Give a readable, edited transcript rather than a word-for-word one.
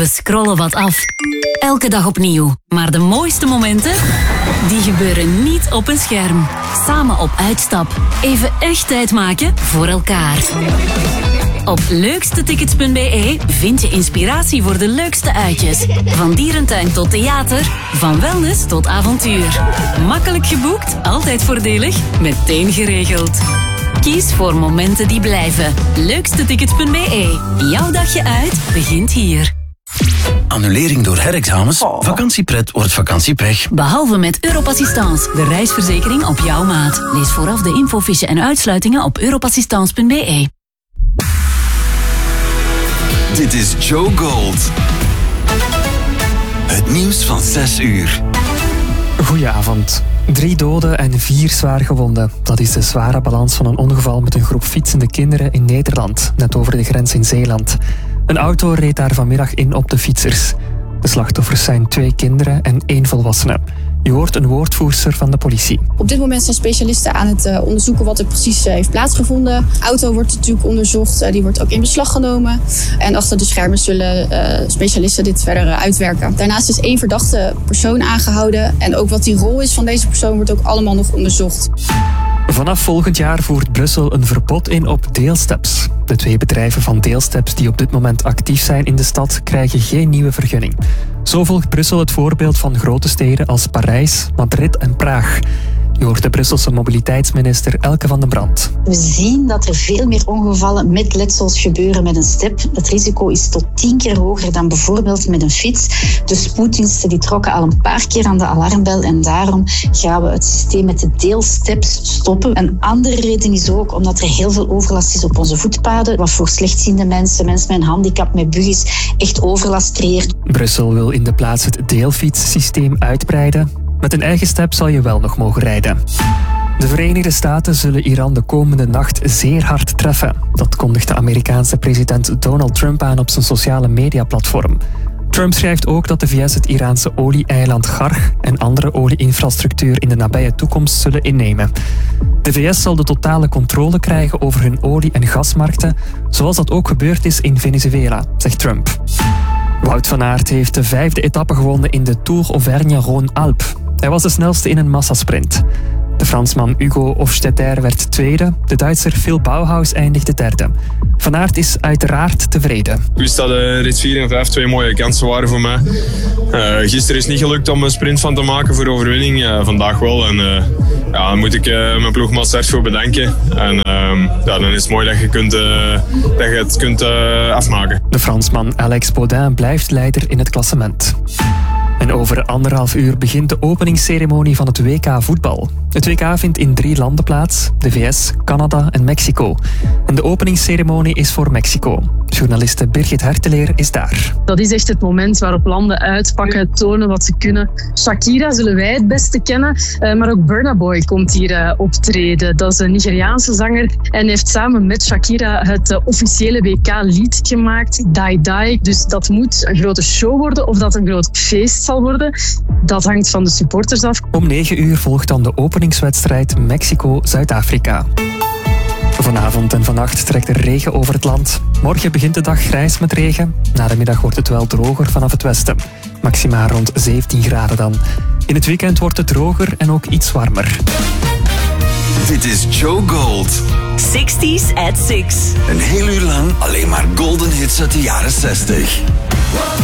We scrollen wat af. Elke dag opnieuw. Maar de mooiste momenten, die gebeuren niet op een scherm. Samen op uitstap. Even echt tijd maken voor elkaar. Op leukstetickets.be vind je inspiratie voor de leukste uitjes. Van dierentuin tot theater, van wellness tot avontuur. Makkelijk geboekt, altijd voordelig, meteen geregeld. Kies voor momenten die blijven. Leukstetickets.be. Jouw dagje uit begint hier. Annulering door herexamens? Vakantiepret wordt vakantiepech. Behalve met Europassistance, de reisverzekering op jouw maat. Lees vooraf de infofiche en uitsluitingen op europassistance.be. Dit is Joe Gold. Het nieuws van 6 uur. Goedenavond. 3 doden en 4 zwaar gewonden. Dat is de zware balans van een ongeval met een groep fietsende kinderen in Nederland, net over de grens in Zeeland. Een auto reed daar vanmiddag in op de fietsers. De slachtoffers zijn 2 kinderen en 1 volwassene. Je hoort een woordvoerster van de politie. Op dit moment zijn specialisten aan het onderzoeken wat er precies heeft plaatsgevonden. De auto wordt natuurlijk onderzocht, die wordt ook in beslag genomen. En achter de schermen zullen specialisten dit verder uitwerken. Daarnaast is 1 verdachte persoon aangehouden. En ook wat die rol is van deze persoon wordt ook allemaal nog onderzocht. Vanaf volgend jaar voert Brussel een verbod in op deelsteps. De 2 bedrijven van deelsteps die op dit moment actief zijn in de stad krijgen geen nieuwe vergunning. Zo volgt Brussel het voorbeeld van grote steden als Parijs, Madrid en Praag. Je hoort de Brusselse mobiliteitsminister Elke van den Brand. We zien dat er veel meer ongevallen met letsels gebeuren met een step. Het risico is tot 10 keer hoger dan bijvoorbeeld met een fiets. De spoeddiensten die trokken al een paar keer aan de alarmbel en daarom gaan we het systeem met de deelsteps stoppen. Een andere reden is ook omdat er heel veel overlast is op onze voetpaden, wat voor slechtziende mensen, mensen met een handicap, met buggies, echt overlast creëert. Brussel wil in de plaats het deelfietssysteem uitbreiden. Met een eigen step zal je wel nog mogen rijden. De Verenigde Staten zullen Iran de komende nacht zeer hard treffen. Dat kondigt de Amerikaanse president Donald Trump aan op zijn sociale mediaplatform. Trump schrijft ook dat de VS het Iraanse olie-eiland Garg en andere olie-infrastructuur in de nabije toekomst zullen innemen. De VS zal de totale controle krijgen over hun olie- en gasmarkten, zoals dat ook gebeurd is in Venezuela, zegt Trump. Wout van Aert heeft de 5e etappe gewonnen in de Tour Auvergne-Rhône-Alpes. Hij was de snelste in een massasprint. De Fransman Hugo Hofstetter werd 2e. De Duitser Phil Bauhaus eindigde 3e. Van Aert is uiteraard tevreden. Ik wist dat rit 4 en 5 2 mooie kansen waren voor mij. Gisteren is het niet gelukt om een sprint van te maken voor de overwinning. Vandaag wel. En daar moet ik mijn ploegmaat Serge voor bedanken. En dan is het mooi dat je het kunt afmaken. De Fransman Alex Baudin blijft leider in het klassement. En over 1,5 uur begint de openingsceremonie van het WK voetbal. Het WK vindt in 3 landen plaats: de VS, Canada en Mexico. En de openingsceremonie is voor Mexico. Journaliste Birgit Herteleer is daar. Dat is echt het moment waarop landen uitpakken, tonen wat ze kunnen. Shakira zullen wij het beste kennen, maar ook Burna Boy komt hier optreden. Dat is een Nigeriaanse zanger en heeft samen met Shakira het officiële WK-lied gemaakt, Die Die. Dus dat moet een grote show worden of dat een groot feest zal worden. Dat hangt van de supporters af. Om 9 uur volgt dan de openingswedstrijd Mexico-Zuid-Afrika. Vanavond en vannacht trekt er regen over het land. Morgen begint de dag grijs met regen. Na de middag wordt het wel droger vanaf het westen. Maximaal rond 17 graden dan. In het weekend wordt het droger en ook iets warmer. Dit is Joe Gold. 60s at 6. Een heel uur lang alleen maar golden hits uit de jaren 60.